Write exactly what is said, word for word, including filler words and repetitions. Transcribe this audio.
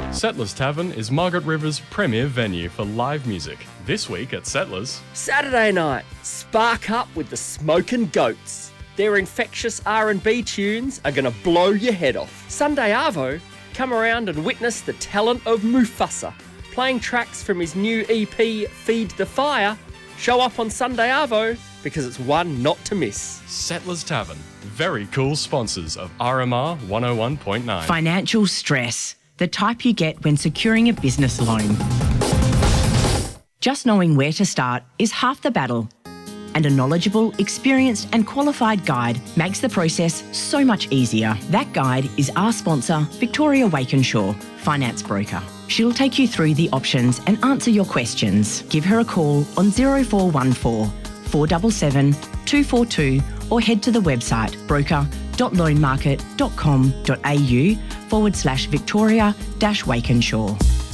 Settlers Tavern is Margaret River's premier venue for live music. This week at Settlers... Saturday night, spark up with the Smokin' Goats. Their infectious R and B tunes are going to blow your head off. Sunday Arvo, come around and witness the talent of Mufasa. Playing tracks from his new E P, Feed the Fire. Show up on Sunday Arvo because it's one not to miss. Settlers Tavern, very cool sponsors of R M R one oh one point nine. Financial stress, the type you get when securing a business loan. Just knowing where to start is half the battle. And a knowledgeable, experienced and qualified guide makes the process so much easier. That guide is our sponsor, Victoria Wakenshaw, finance broker. She'll take you through the options and answer your questions. Give her a call on zero four one four, four seven seven, two four two or head to the website broker.loanmarket.com.au forward slash Victoria dash Wakenshaw.